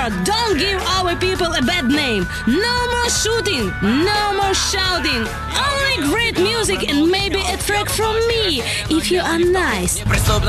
remember, don't give our people a bad name. No more shooting, no more shouting. Only great music and maybe a track from me, if you are nice.